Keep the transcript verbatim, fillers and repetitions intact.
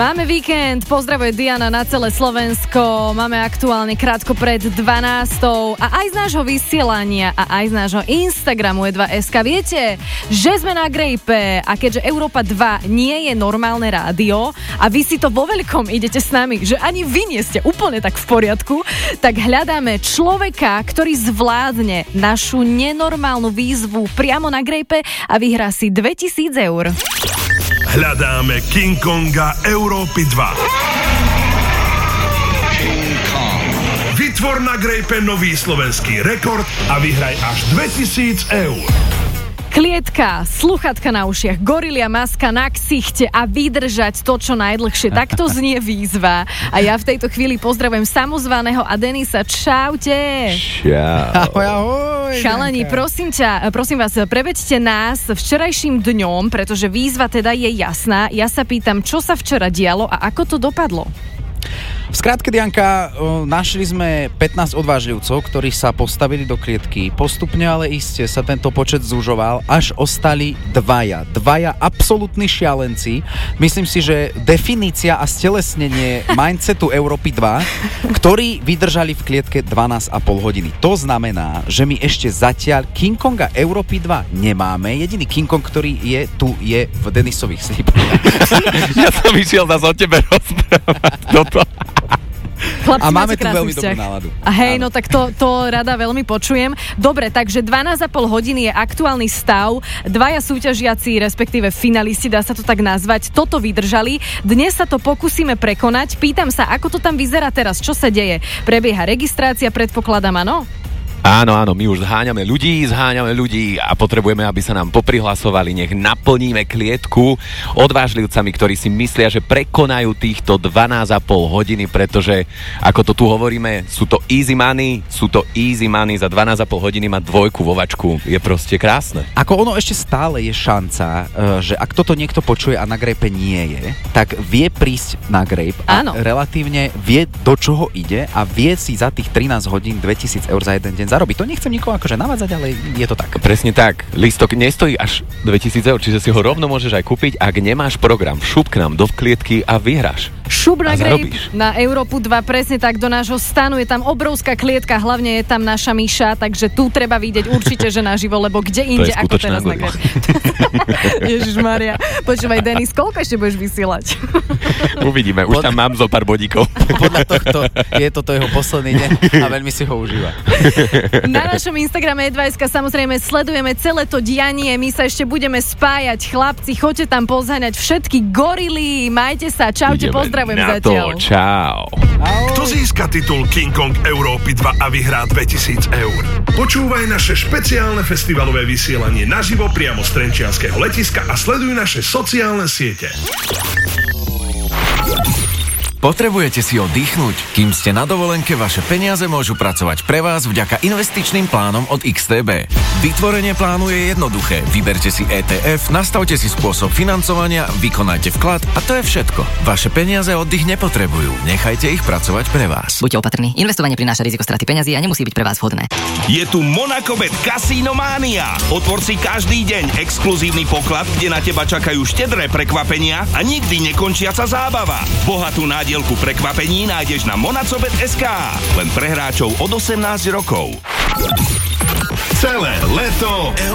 Máme víkend, pozdravuje Diana na celé Slovensko, máme aktuálne krátko pred dvanástou a aj z nášho vysielania a aj z nášho Instagramu E dva bodka es ká viete, že sme na Grejpe a keďže Európa dva nie je normálne rádio a vy si to vo veľkom idete s nami, že ani vy nie ste úplne tak v poriadku, tak hľadáme človeka, ktorý zvládne našu nenormálnu výzvu priamo na Grejpe a vyhrá si dvetisíc eur. Hľadáme King Konga Európy dva. King Kong. Vytvor na Grejpe nový slovenský rekord a vyhraj až dvetisíc eur. Klietka, sluchatka na ušiach, gorilia maska na ksichte a vydržať to, čo najdlhšie. Takto znie výzva. A ja v tejto chvíli pozdravujem samozvaného a Denisa. Čaute. Čau. Ahoj, ahoj. Chalani, prosím ťa, prosím vás, preveďte nás včerajším dňom, pretože výzva teda je jasná. Ja sa pýtam, čo sa včera dialo a ako to dopadlo? V skrátke, Dianka, našli sme pätnásť odvážlivcov, ktorí sa postavili do klietky. Postupne, ale iste sa tento počet zužoval, až ostali dvaja. Dvaja absolútni šialenci. Myslím si, že definícia a stelesnenie mindsetu Európy dva, ktorí vydržali v klietke dvanásť a pol hodiny. To znamená, že my ešte zatiaľ King Konga Európy dva nemáme. Jediný King Kong, ktorý je tu, je v Denisových slipoch. Ja som išiel nás o tebe rozprávať toto. Chlapci, a máme tu vzťah. veľmi dobrú náladu. A hej, Áno. no tak to, to rada veľmi počujem. Dobre, takže dvanásť a pol hodiny je aktuálny stav. Dvaja súťažiaci, respektíve finalisti, dá sa to tak nazvať, toto vydržali. Dnes sa to pokúsime prekonať. Pýtam sa, ako to tam vyzerá teraz, čo sa deje? Prebieha registrácia, predpokladám, áno? Áno, áno, my už zháňame ľudí, zháňame ľudí a potrebujeme, aby sa nám poprihlasovali, nech naplníme klietku odvážlivcami, ktorí si myslia, že prekonajú týchto dvanásť a pol hodiny, pretože, ako to tu hovoríme, sú to easy money, sú to easy money, za dvanásť a pol hodiny mať dvojku vo vačku, je proste krásne. Ako ono ešte stále je šanca, že ak toto niekto počuje a na Grejpe nie je, tak vie prísť na Grejp a áno. relatívne vie, do čoho ide a vie si za tých trinásť hodín dvetisíc eur za jeden deň zarobiť. To nechcem nikoho akože navádzať, ale je to tak. Presne tak. Lístok nestojí až dvetisíc eur, čiže si ho rovno môžeš aj kúpiť, ak nemáš program. Šup k nám do klietky a vyhráš. Šup na Grejp zarobíš. na Európu dva, presne tak, do nášho stanu. Je tam obrovská klietka, hlavne je tam naša Miša, takže tu treba vidieť určite, že naživo, lebo kde inde ako teraz na Grejp. Ježišmaria. Počúvaj, Denis, koľko ešte budeš vysielať? Uvidíme, už tam mám zo pár bodíkov. Podľa tohto je toto jeho posledný deň a veľmi si ho užíva. Na našom Instagrame E dva bodka es ká samozrejme sledujeme celé to dianie, my sa ešte budeme spájať, chlapci, choďte tam pozháňať všetky gorily, majte sa, čaute, Ideme pozdravujem na zatiaľ. To, čau. Kto získa titul King Kong Európy dva a vyhrá dvetisíc eur? Počúvaj naše špeciálne festivalové vysielanie naživo priamo z Trenčianskeho letiska a sleduj naše sociálne siete. Potrebujete si oddychnúť? Kým ste na dovolenke, vaše peniaze môžu pracovať pre vás vďaka investičným plánom od iks té bé. Vytvorenie plánu je jednoduché. Vyberte si é té ef, nastavte si spôsob financovania, vykonajte vklad a to je všetko. Vaše peniaze oddych nepotrebujú. Nechajte ich pracovať pre vás. Buďte opatrní. Investovanie prináša riziko straty peňazí a nemusí byť pre vás vhodné. Je tu Monacobet Casino Mania. Otvor si každý deň exkluzívny poklad, kde na teba čakajú štedré prekvapenia a nikdy nekončiaca zábava. Bohatú nádielku prekvapení nájdeš na monacobet bodka es ká. Len pre hráčov od osemnásť rokov. Celé leto